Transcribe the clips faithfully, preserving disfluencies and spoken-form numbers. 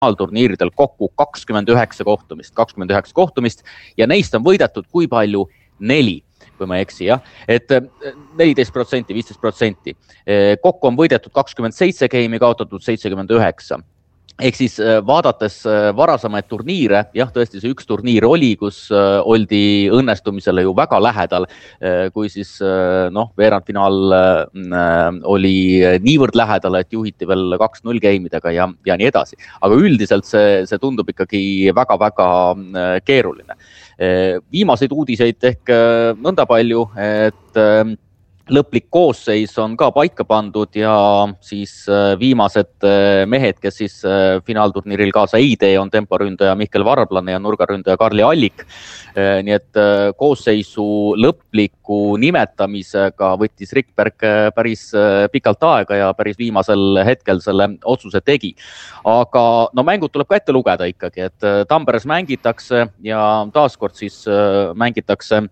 finaalturniiridel kokku kakskümmend üheksa kohtumist, kakskümmend üheksa kohtumist ja neist on võidetud kui palju? Neli, kui ma eksi, jah. Et neliteist protsenti, viisteist protsenti. Kokku on võidetud kakskümmend seitse geimi, kaotatud seitsekümmend üheksa. Ehk siis vaadates varasemaid turniire, jah, tõesti see üks turniir oli, kus oldi õnnestumisele ju väga lähedal, kui siis noh, veerandfinaal oli niivõrd lähedal, et juhiti veel kaks null geimidega ja, ja nii edasi. Aga üldiselt see, see tundub ikkagi väga-väga keeruline. Viimaseid uudiseid ehk nõnda palju, et lõplik koosseis on ka paika pandud ja siis viimased mehed, kes siis finaalturniiril kaasa ei tee, on temporündaja Mihkel Varblane ja nurgaründaja Karli Allik. Nii et koosseisu lõpliku nimetamisega võttis Rikberg päris pikalt aega ja päris viimasel hetkel selle otsuse tegi. Aga no mängud tuleb ka ette lugeda ikkagi, et Tamperes mängitakse ja taaskord siis mängitakse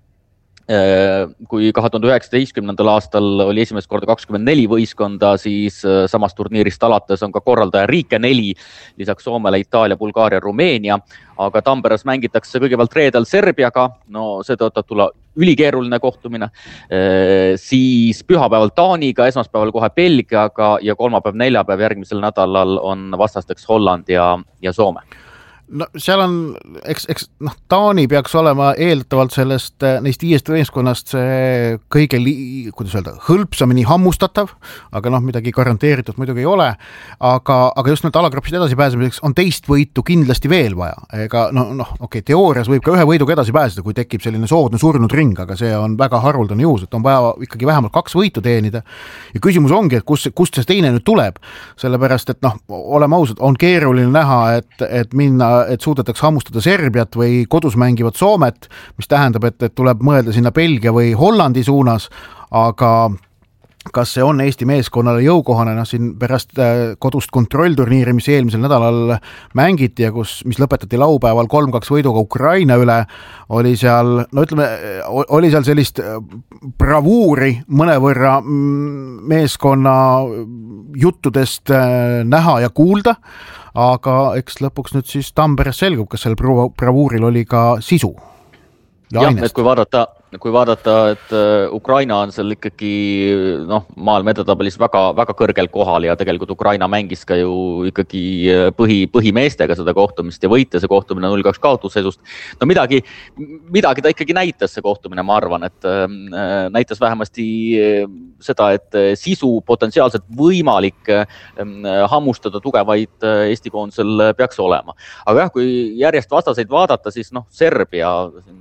kui kahe tuhande üheksateistkümnendal aastal oli esimest korda kakskümmend neli võistkonda, siis samast turniirist alates on ka korraldaja riike neli, lisaks Soomele, Itaalia, Bulgaaria, Rumeenia, aga Tamperes mängitakse kõigepealt reedel Serbiaga, no see tõotab tulla ülikeeruline kohtumine, siis pühapäeval Taaniga, esmaspäeval kohe Belgiaga ja kolmapäev, neljapäev järgmisel nädalal on vastasteks Holland ja, ja Soome. No seal on, eks, eks noh, Taani peaks olema eeldatavalt sellest, neist viiest võistkonnast see kõige, li, kuidas öelda, hõlpsamini hammustatav, aga noh, midagi garanteeritud muidugi ei ole, aga, aga just need alagrupist edasi pääsemiseks on teist võitu kindlasti veel vaja. Ega no, noh, okei, okay, teoorias võib ka ühe võiduga edasi pääseda, kui tekib selline soodne surnud ring, aga see on väga haruldane juhus, et on vaja ikkagi vähemalt kaks võitu teenida. Ja küsimus ongi, et kust, kust see teine nüüd tuleb, sellepärast, et noh, oleme ausad, on keeruline näha, et, et minna et suudetakse hammustada Serbiat või kodus mängivat Soomet, mis tähendab, et, et tuleb mõelda sinna Belgia või Hollandi suunas, aga kas see on Eesti meeskonnale jõukohane, noh siin pärast kodust kontrollturniiri, mis eelmisel nädalal mängiti ja kus, mis lõpetati laupäeval kolm kaks võiduga Ukraina üle, oli seal, no ütleme, oli seal sellist bravuuri mõnevõrra meeskonna juttudest näha ja kuulda, aga eks lõpuks nüüd siis Tamperes selgub, kas seal bravuuril oli ka sisu ja ainest. Jah, et kui vaadata, kui vaadata, et Ukraina on seal ikkagi noh, maailma edetabelis väga, väga kõrgel kohal ja tegelikult Ukraina mängis ka ju ikkagi põhi, põhimeestega seda kohtumist ja võite see kohtumine null kaks kaotusseisust. No midagi, midagi ta ikkagi näitas see kohtumine, ma arvan, et näitas vähemasti seda, et sisu potentsiaalselt võimalik hammustada tugevaid Eesti koondisel peaks olema. Aga jah, kui järjest vastaseid vaadata, siis noh, Serbia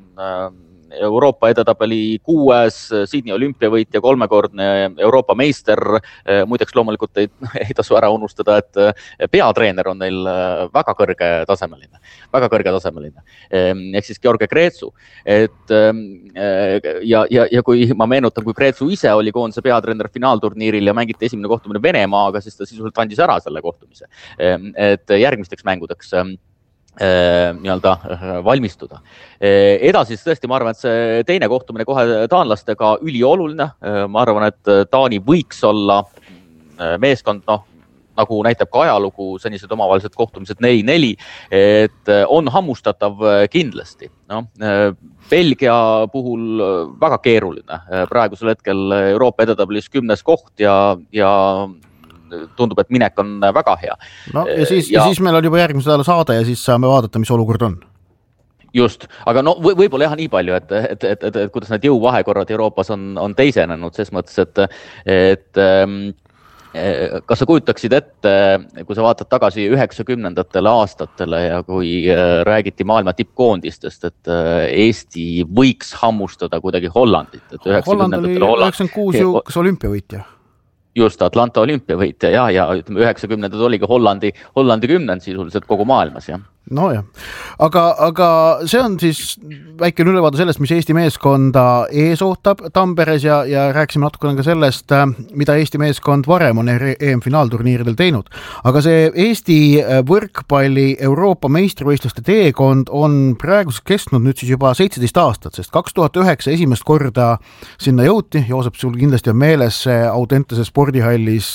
Euroopa edetabeli kuues, Sydney olümpiavõitja, kolmekordne Euroopa meister, muideks loomulikult ei, ei tasu ära unustada, et peatreener on neil väga kõrge tasemeline, väga kõrge tasemeline, ehk siis George Kreetsu. Et, ja, ja, ja kui ma meenutan, kui Kreetsu ise oli koondise peatreener finaalturniiril ja mängiti esimene kohtumine Venemaaga, siis ta sisuliselt andis ära selle kohtumise, et järgmisteks mängudeks nii-öelda valmistuda. Edasi tõesti, ma arvan, et see teine kohtumine kohe taanlastega ülioluline. Ma arvan, et Taani võiks olla meeskond, noh, nagu näitab ka ajalugu, senised omavahelised kohtumised neli neli, et on hammustatav kindlasti. No, Belgia puhul väga keeruline. Praegusel hetkel Euroopa edetabelis kümnes koht ja, ja tundub, et minek on väga hea. No ja siis, ja... ja siis meil on juba järgmise nädala saade ja siis saame vaadata, mis olukord on. Just, aga no võib-olla jah nii palju, et, et, et, et, et kuidas need jõuvahekorrad Euroopas on, on teisenenud, ses mõttes, et, et kas sa kujutaksid ette, kui sa vaatad tagasi üheksakümnendatele aastatele ja kui räägiti maailma tippkoondistest, et Eesti võiks hammustada kuidagi Hollandit. Et Holland oli üheksakümmend kuus ju kas olümpiavõitja? Just Atlanta olümpiavõitja ja, ja ütleme, üheksakümnendad oligi Hollandi, Hollandi kümnend sisuliselt kogu maailmas, jah. No jah, aga, aga see on siis väikene ülevaade sellest, mis Eesti meeskonda ees ootab Tamperes ja, ja rääksime natukene ka sellest, mida Eesti meeskond varem on E M-finaalturniiridel teinud. Aga see Eesti võrkpalli Euroopa meistrivõistluste teekond on praeguseks kestnud nüüd siis juba seitseteist aastat, sest kaks tuhat üheksa esimest korda sinna jõuti. Joosep, sul kindlasti on meeles see Audentese spordihallis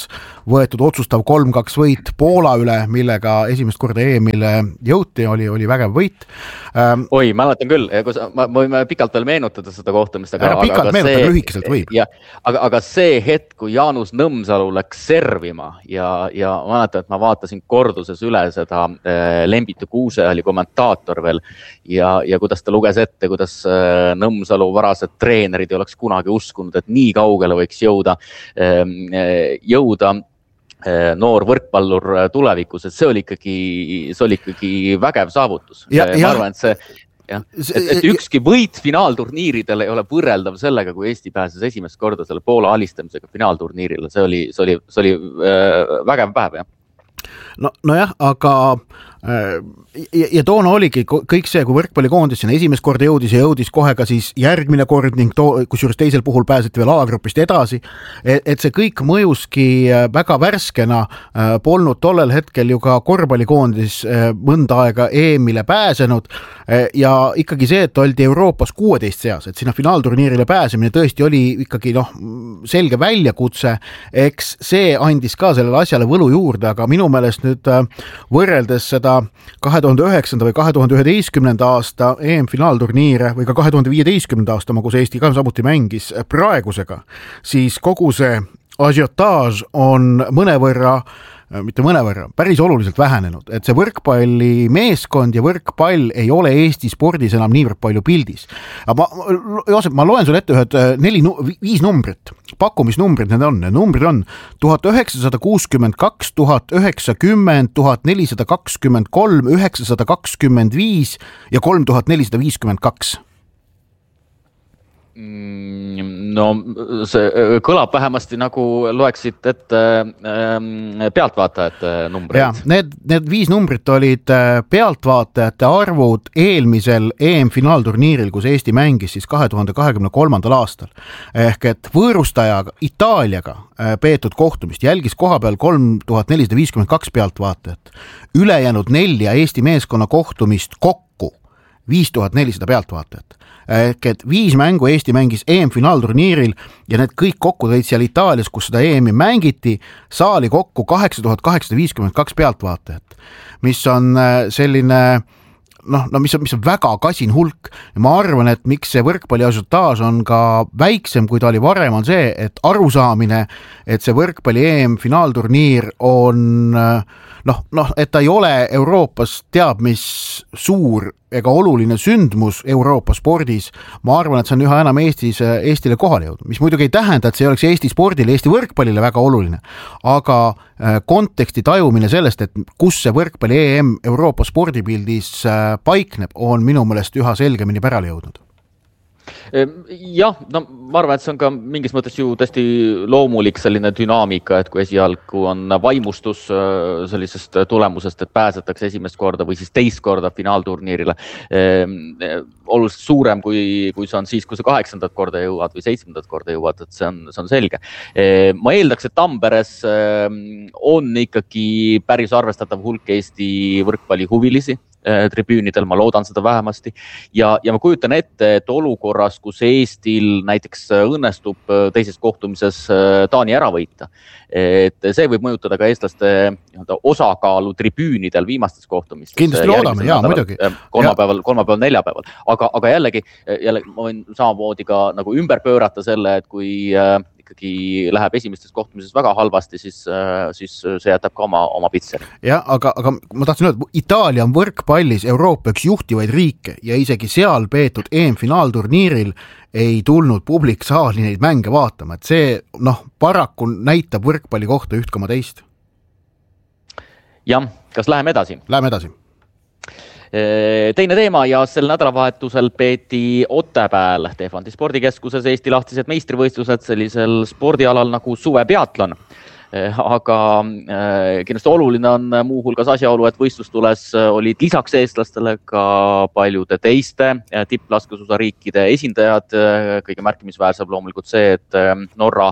võetud otsustav kolm kaks võit Poola üle, millega esimest korda E M-ile jõuti, oli, oli vägev võit. Ähm, Oi, mäletan küll, ma võime pikalt veel meenutada seda kohtumist, aga, aga, pikalt aga, meenutada, see, lühikeselt võib. Ja, aga, aga see hetk, kui Jaanus Nõmsalu läks servima ja, ja mäletan, et ma vaatasin korduses üle seda äh, Lembitu Kuuse oli kommentaator veel ja, ja kuidas ta luges ette, kuidas äh, Nõmsalu varased treenerid ei oleks kunagi uskunud, et nii kaugele võiks jõuda, äh, jõuda noor võrkpallur tulevikus, et see oli ikkagi, see oli ikkagi vägev saavutus. Ja, ma ja. arvan, et see, jah, et, et ükski võit finaalturniiridel ei ole võrreldav sellega, kui Eesti pääses esimest korda selle Poola alistamisega finaalturniirile. See oli, see oli, see oli äh, vägev päev, jah. No, no jah, aga ja, ja toona oligi kõik see, kui võrkpallikoondis sinna esimest korda jõudis ja jõudis kohe ka siis järgmine kord ning to, kusjuures teisel puhul pääseti veel alagrupist edasi, et, et see kõik mõjuski väga värskena, polnud tollel hetkel ju ka korvpallikoondis mõnda aega E M-ile pääsenud ja ikkagi see, et oldi Euroopas kuueteist seas, et sinna finaalturniirile pääsemine tõesti oli ikkagi noh, selge väljakutse, eks see andis ka sellele asjale võlu juurde, aga minu meelest nüüd võrreldes seda kahe tuhande üheksanda või kahe tuhande üheteistkümnenda aasta E M-finaalturniire või ka kahe tuhande viieteistkümnenda aasta, kus Eesti ka samuti mängis praegusega, siis kogu see asiotaaž on mõnevõrra mitte mõnevõrra, päris oluliselt vähenenud, et see võrkpalli meeskond ja võrkpall ei ole Eesti spordis enam niivõrd palju pildis. Aga ma, Joosep, ma loen sulle ette ühed neli, viis numbrit, pakkumisnumbrid need on, numbrid on tuhat üheksasada kuuskümmend kaks, tuhat üheksakümmend, tuhat nelisada kakskümmend kolm, üheksasada kakskümmend viis ja kolm tuhat nelisada viiskümmend kaks. No see kõlab vähemasti nagu loeksid ette pealtvaatajate numbreid. Ja, need, need viis numbrit olid pealtvaatajate arvud eelmisel E M-finaalturniiril, kus Eesti mängis siis kahe tuhande kahekümne kolmandal aastal. Ehk et võõrustajaga Itaaliaga peetud kohtumist jälgis koha peal kolm tuhat nelisada viiskümmend kaks pealtvaatajat. Ülejäänud nelja Eesti meeskonna kohtumist kokku viis tuhat nelisada pealtvaatajat. Ehk et viis mängu Eesti mängis E M-finaalturniiril ja need kõik kokku tõid seal Itaalias, kus seda E M-i mängiti, saali kokku kaheksa tuhat kaheksasada viiskümmend kaks pealtvaatajat, mis on selline noh, no mis on, mis on väga kasin hulk. Ja ma arvan, et miks see võrkpalli asiotaaž on ka väiksem, kui ta oli varem, on see, et arusaamine, et see võrkpalli E M-finaalturniir on noh, noh, et ta ei ole Euroopas teab mis suur ega oluline sündmus Euroopa spordis, ma arvan, et see on üha enam Eestis, Eestile kohale jõudnud, mis muidugi ei tähenda, et see oleks Eesti spordile, Eesti võrkpallile väga oluline, aga konteksti tajumine sellest, et kus see võrkpalli E M Euroopa spordipildis paikneb, on minu meelest üha selgemini pärale jõudnud. Jah, no ma arvan, et see on ka mingis mõttes ju tõesti loomulik selline dünaamika, et kui esialgu on vaimustus sellisest tulemusest, et pääsetakse esimest korda või siis teist korda finaalturniirile oluliselt suurem, kui, kui see on siis, kui sa kaheksandat korda jõuad või seitsmendat korda jõuad, et see on, see on selge. Ma eeldaks, et Tamperes on ikkagi päris arvestatav hulk Eesti võrkpalli huvilisi tribüünidel, ma loodan seda vähemasti. Ja, ja ma kujutan ette, et olukorras, kus Eestil näiteks õnnestub teises kohtumises Taani ära võita, et see võib mõjutada ka eestlaste osakaalu tribüünidel viimastes kohtumistes. Kindlasti loodame, jaa, muidugi. Kolmapäeval, kolmapäeval, neljapäeval. Aga, aga jällegi, jällegi, ma võin samamoodi ka nagu ümber pöörata selle, et kui ikkagi läheb esimestes kohtumises väga halvasti, siis, siis see jätab ka oma, oma pitseri. Ja, aga, aga ma tahtsin öelda, Itaalia on võrkpallis Euroopa üks juhtivaid riike ja isegi seal peetud E M-finaalturniiril ei tulnud publik saali neid mänge vaatama, et see noh, paraku näitab võrkpalli kohta üht koma teist. Jah, kas läheme edasi? Läheme edasi. Teine teema ja sel nädalavahetusel peeti Otepääl Tehvandi spordikeskuses Eesti lahtised meistrivõistlused sellisel spordialal nagu suvepeatlon. Aga kindlasti oluline on muuhulgas asjaolu, et võistlustules olid lisaks eestlastele ka paljude teiste tipplaskesuusariikide esindajad. Kõige märkimisväärsem loomulikult see, et Norra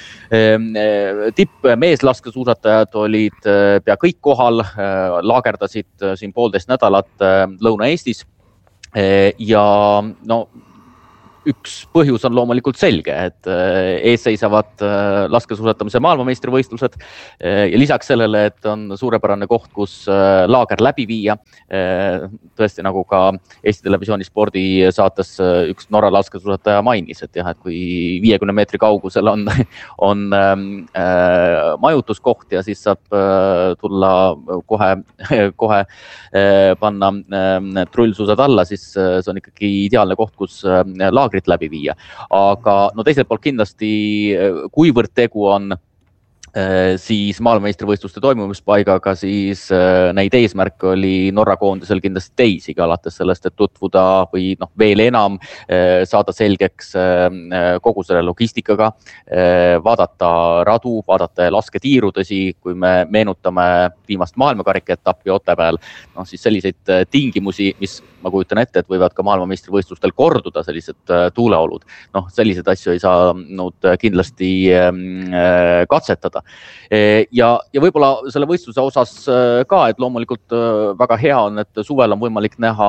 tipp meeslaskesuusatajad olid pea kõik kohal, laagerdasid siin poolteist nädalat Lõuna-Eestis ja no üks põhjus on loomulikult selge, et ees seisavad laskesuusatamise maailmameistrivõistlused ja lisaks sellele, et on suurepärane koht, kus laager läbi viia. Tõesti, nagu ka Eesti Televisiooni spordisaates üks Norra laskesuusataja mainis, et jah, et kui viiekümne meetri kaugusel on, on äh, majutuskoht ja siis saab äh, tulla kohe, kohe äh, panna äh, trullsuusad alla, siis äh, see on ikkagi ideaalne koht, kus äh, laagrit läbi viia. Aga no teiselt poolt kindlasti, kuivõrd tegu on siis maailmameistrivõistluste toimumispaigaga, siis neid eesmärke oli Norra koondisel kindlasti teisigi, alates sellest, et tutvuda või noh, veel enam saada selgeks kogu selle logistikaga, vaadata radu, vaadata lasketiirudesi, kui me meenutame viimast maailmakarika etappi Otepääl, no siis selliseid tingimusi, mis ma kujutan ette, et võivad ka maailmameistrivõistlustel korduda sellised tuuleolud. Noh, selliseid asju ei saanud kindlasti katsetada. Ja, ja võib-olla selle võistluse osas ka, et loomulikult väga hea on, et suvel on võimalik näha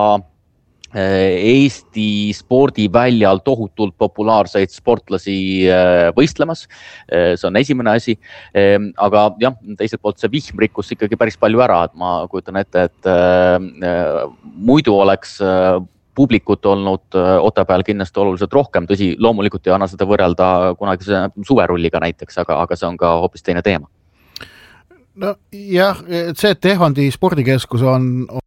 Eesti spordiväljal tohutult populaarseid sportlasi võistlemas. See on esimene asi. Aga jah, teiselt poolt see vihm rikkus ikkagi päris palju ära, et ma kujutan ette, et muidu oleks publikut olnud Otepääl kindlasti oluliselt rohkem. Tõsi, loomulikult ei anna seda võrrelda kunagi suverulliga näiteks, aga, aga see on ka hoopis teine teema. No jah, see, et Tehvandi spordikeskus on